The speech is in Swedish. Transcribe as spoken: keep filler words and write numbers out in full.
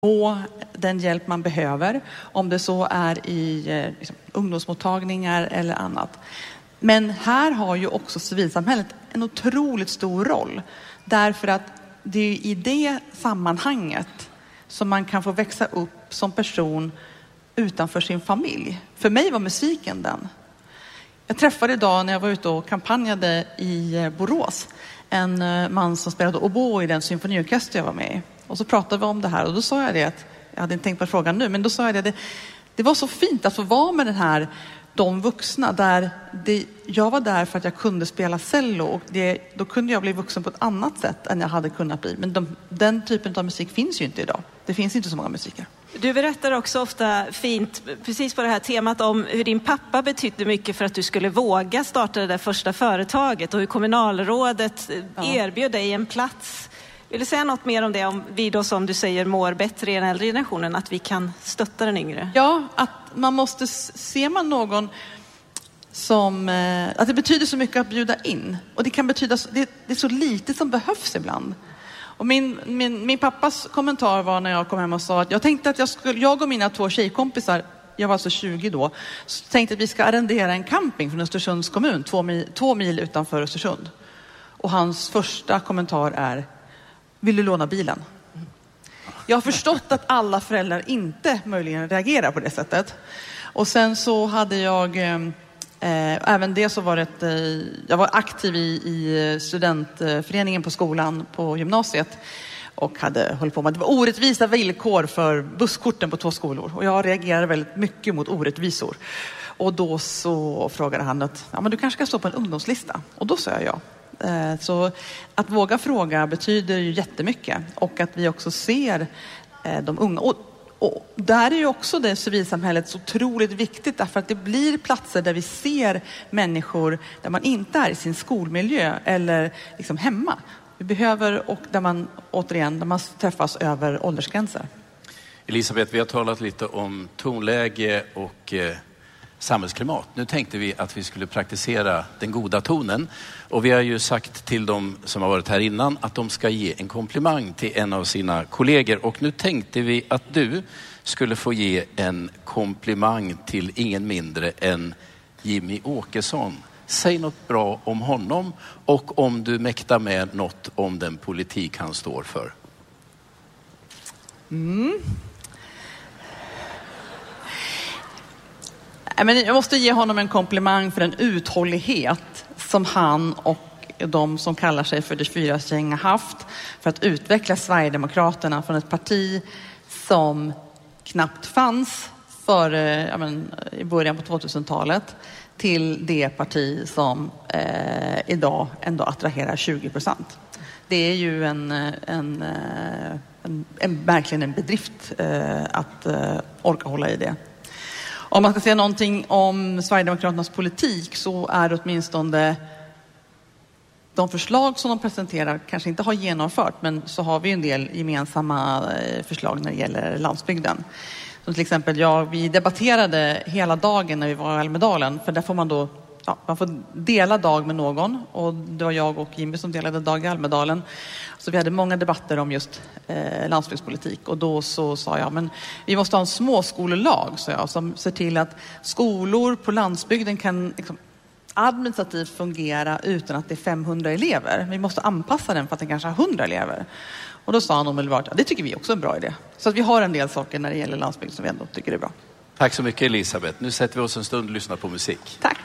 få den hjälp man behöver, om det så är i eh, liksom, ungdomsmottagningar eller annat. Men här har ju också civilsamhället en otroligt stor roll, därför att det är i det sammanhanget som man kan få växa upp som person utanför sin familj. För mig var musiken den. Jag träffade idag när jag var ute och kampanjade i Borås en man som spelade oboe i den symfoniorkester jag var med i. Och så pratade vi om det här och då sa jag det att, jag hade inte tänkt på frågan nu, men då sa jag det, det, det var så fint att få vara med den här, de vuxna där det, jag var där för att jag kunde spela cello och det, då kunde jag bli vuxen på ett annat sätt än jag hade kunnat bli. Men de, den typen av musik finns ju inte idag. Det finns inte så många musiker. Du berättar också ofta fint, precis på det här temat, om hur din pappa betydde mycket för att du skulle våga starta det där första företaget och hur kommunalrådet ja. erbjöd dig en plats. Vill du säga något mer om det, om vi då som du säger mår bättre i den äldre generationen, att vi kan stötta den yngre? Ja, att man måste, ser man någon som, att det betyder så mycket att bjuda in. Och det kan betyda, det, det är så lite som behövs ibland. Och min, min, min pappas kommentar var när jag kom hem och sa att jag tänkte att jag, skulle, jag och mina två tjejkompisar, jag var alltså tjugo då, så tänkte att vi ska arrendera en camping från Östersunds kommun, två mil, två mil utanför Östersund. Och hans första kommentar är: vill du låna bilen? Jag har förstått att alla föräldrar inte möjligen reagerar på det sättet. Och sen så hade jag, eh, även det så var det, ett, eh, jag var aktiv i, i studentföreningen på skolan på gymnasiet. Och hade hållit på med, det var orättvisa villkor för busskorten på två skolor. Och jag reagerade väldigt mycket mot orättvisor. Och då så frågade han att ja, men du kanske ska stå på en ungdomslista. Och då sa jag ja. Så att våga fråga betyder ju jättemycket. Och att vi också ser de unga. Och, och där är ju också det civilsamhället så otroligt viktigt. Därför att det blir platser där vi ser människor där man inte är i sin skolmiljö eller liksom hemma. Vi behöver, och där man återigen, där man träffas över åldersgränser. Elisabeth, vi har talat lite om tonläge och eh, samhällsklimat. Nu tänkte vi att vi skulle praktisera den goda tonen. Och vi har ju sagt till dem som har varit här innan att de ska ge en komplimang till en av sina kollegor. Och nu tänkte vi att du skulle få ge en komplimang till ingen mindre än Jimmy Åkesson. Säg något bra om honom och om du mäktar med något om den politik han står för. Mm. Men jag måste ge honom en komplimang för den uthållighet som han och de som kallar sig för det fyra gäng har haft för att utveckla Sverigedemokraterna från ett parti som knappt fanns för, ja men, i början på tvåtusentalet till det parti som eh, idag ändå attraherar tjugo procent. Det är ju en, en, en, en verkligen en bedrift eh, att eh, orka hålla i det. Om man ska säga någonting om Sverigedemokraternas politik så är det åtminstone de förslag som de presenterar kanske inte har genomfört, men så har vi en del gemensamma förslag när det gäller landsbygden. Som till exempel, ja, vi debatterade hela dagen när vi var i Almedalen, för där får man då, ja, man får dela dag med någon, och det var jag och Jimmy som delade dag i Almedalen. Så vi hade många debatter om just eh, landsbygdspolitik, och då så sa jag, men vi måste ha en småskolelag, så jag, som ser till att skolor på landsbygden kan liksom administrativt fungera utan att det är femhundra elever. Vi måste anpassa den för att den kanske har hundra elever. Och då sa han omedelbart, ja, det tycker vi också är en bra idé. Så att vi har en del saker när det gäller landsbygd som vi ändå tycker är bra. Tack så mycket Elisabeth. Nu sätter vi oss en stund och lyssnar på musik. Tack.